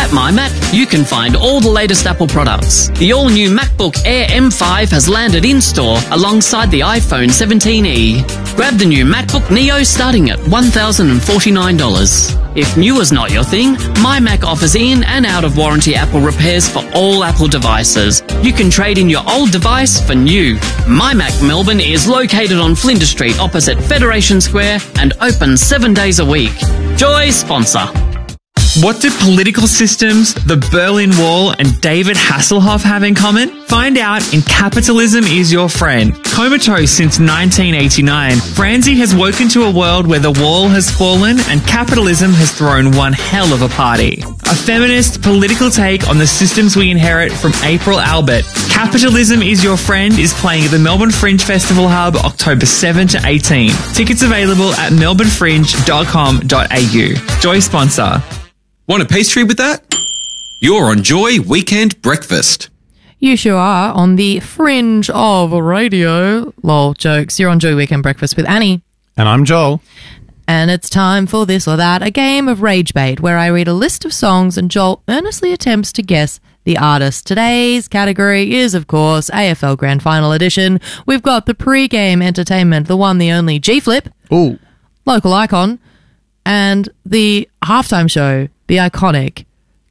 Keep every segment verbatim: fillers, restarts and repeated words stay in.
At MyMac, you can find all the latest Apple products. The all-new MacBook Air M five has landed in-store alongside the iPhone seventeen e. Grab the new MacBook Neo starting at one thousand forty-nine dollars. If new is not your thing, MyMac offers in and out of warranty Apple repairs for all Apple devices. You can trade in your old device for new. MyMac Melbourne is located on Flinders Street opposite Federation Square and open seven days a week. Joy sponsor. What do political systems, the Berlin Wall, and David Hasselhoff have in common? Find out in Capitalism is Your Friend. Comatose since nineteen eighty-nine, Franzi has woken to a world where the wall has fallen and capitalism has thrown one hell of a party. A feminist political take on the systems we inherit from April Albert. Capitalism is Your Friend is playing at the Melbourne Fringe Festival Hub October seventh to eighteenth. Tickets available at melbourne fringe dot com dot a u. Joy sponsor. Want a pastry with that? You're on Joy Weekend Breakfast. You sure are on the fringe of radio. Lol, jokes. You're on Joy Weekend Breakfast with Annie. And I'm Joel. And it's time for This or That, a game of rage bait where I read a list of songs and Joel earnestly attempts to guess the artist. Today's category is, of course, A F L Grand Final Edition. We've got the pre-game entertainment, the one, the only G-Flip. Ooh. Local icon. And the halftime show, the iconic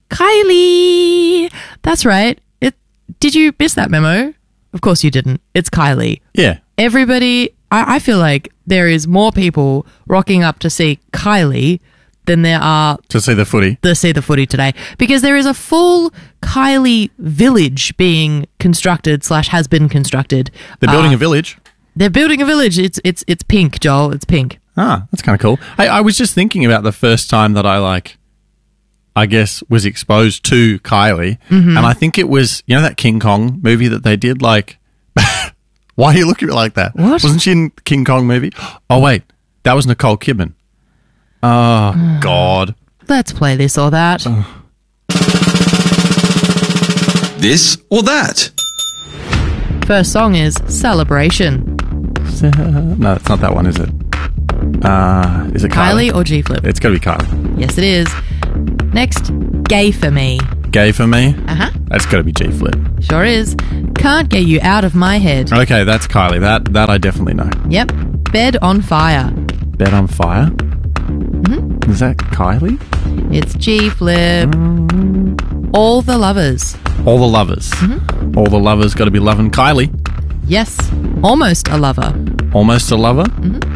Kylie. That's right. It. Did you miss that memo? Of course you didn't. It's Kylie. Yeah. Everybody, I, I feel like there is more people rocking up to see Kylie than there are to see the footy. To see the footy today, because there is a full Kylie village being constructed slash has been constructed. They're building uh, a village. They're building a village. It's it's it's pink, Joel. It's pink. Ah, that's kind of cool. I, I was just thinking about the first time that I like, I guess, was exposed to Kylie, mm-hmm. and I think it was, you know, that King Kong movie that they did. Like, why are you looking at it like that? What? Wasn't she in King Kong movie? Oh wait, that was Nicole Kidman. Oh uh, God. Let's play This or That. Uh. This or That. First song is Celebration. No, it's not that one, is it? Uh, is it Kylie? Kylie or G-Flip? It's got to be Kylie. Yes, it is. Next, Gay for Me. Gay for Me? Uh-huh. That's got to be G-Flip. Sure is. Can't Get You Out of My Head. Okay, that's Kylie. That that I definitely know. Yep. Bed on Fire. Bed on Fire? Mm-hmm. Is that Kylie? It's G-Flip. Mm. All the Lovers. All the Lovers. Mm-hmm. All the Lovers got to be loving Kylie. Yes. Almost a Lover. Almost a Lover? Mm-hmm.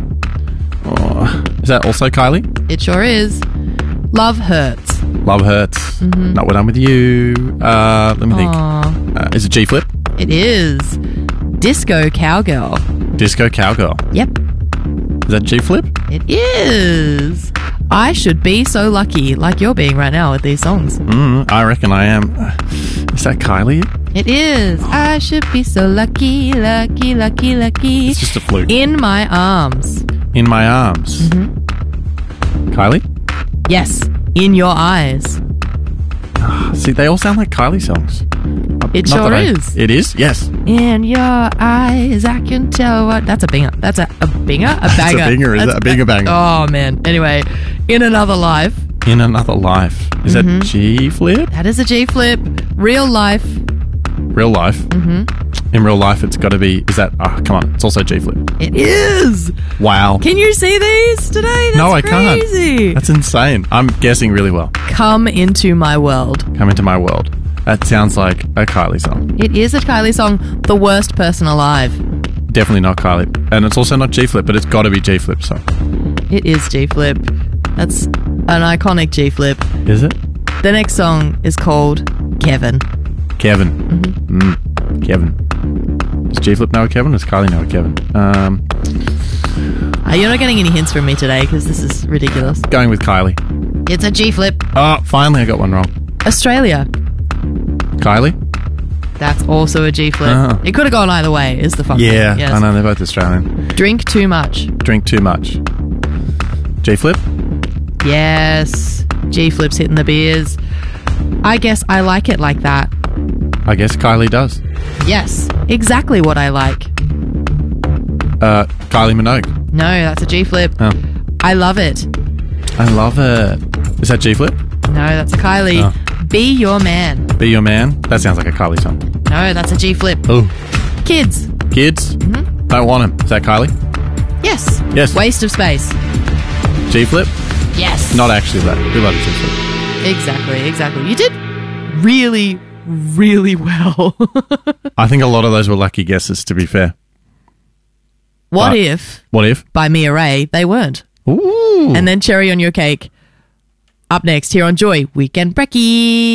Oh, is that also Kylie? It sure is. Love Hurts. Love Hurts. Mm-hmm. Not What I'm With You. Uh, let me think. Uh, is it G-Flip? It is. Disco Cowgirl. Disco Cowgirl. Yep. Is that G-Flip? It is. I Should Be So Lucky, like you're being right now with these songs. Mm, I reckon I am. Is that Kylie? It is. I should be so lucky, lucky, lucky, lucky. It's just a fluke. In My Arms. In My Arms. Mm-hmm. Kylie? Yes. In Your Eyes. See, they all sound like Kylie songs. It Not sure I, is. It is? Yes. In your eyes, I can tell what... That's a binger. That's a, a binger? A banger. It's a binger. Is That's that a binger banger? Oh, man. Anyway, In Another Life. In Another Life. Is mm-hmm. that G-Flip? That is a G-Flip. Real Life. Real Life? Mm-hmm. In Real Life, it's got to be... Is that... Oh, come on. It's also G-Flip. It is. Wow. Can you see these today? That's no, I crazy. can't. That's insane. I'm guessing really well. Come Into My World. Come Into My World. That sounds like a Kylie song. It is a Kylie song. The Worst Person Alive. Definitely not Kylie. And it's also not G-Flip, but it's got to be G-Flip song. It is G-Flip. That's an iconic G-Flip. Is it? The next song is called Kevin. Kevin. Mm-hmm. Mm, Kevin. Does G-Flip know a Kevin? Or does Kylie know a Kevin? Um, uh, you're not getting any hints from me today because this is ridiculous. Going with Kylie. It's a G-Flip. Oh, finally I got one wrong. Australia. Kylie? That's also a G-Flip. Oh. It could have gone either way, is the fun Yeah, thing. Yes. I know, they're both Australian. Drink Too Much. Drink Too Much. G-Flip? Yes. G-Flip's hitting the beers. I guess I like it like that. I guess Kylie does. Yes. Exactly what I like. Uh, Kylie Minogue. No, that's a G-Flip. Oh. I love it. I love it. Is that G-Flip? No, that's a Kylie. Oh. Be Your Man. Be Your Man. That sounds like a Kylie song. No, that's a G flip. Oh. Kids. Kids? Mm-hmm. Don't Want Him. Is that Kylie? Yes. Yes. Waste of Space. G flip? Yes. Not actually that. We love a G flip. Exactly, exactly. You did really, really well. I think a lot of those were lucky guesses, to be fair. What But- if, What if? by Mia Ray, they weren't? Ooh. And then Cherry on Your Cake. Up next here on Joy Weekend Brekkie.